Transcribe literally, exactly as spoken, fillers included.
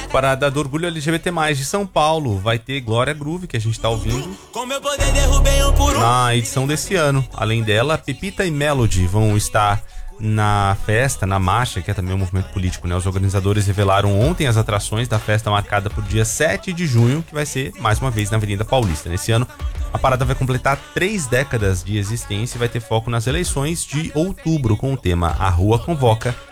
Parada do Orgulho L G B T mais, de São Paulo. Vai ter Glória Groove, que a gente tá ouvindo, na edição desse ano. Além dela, Pepita e Melody vão estar na festa, na marcha, que é também um movimento político, né? Os organizadores revelaram ontem as atrações da festa marcada pro dia sete de junho, que vai ser, mais uma vez, na Avenida Paulista. Nesse ano, a parada vai completar três décadas de existência e vai ter foco nas eleições de outubro, com o tema A Rua Convoca,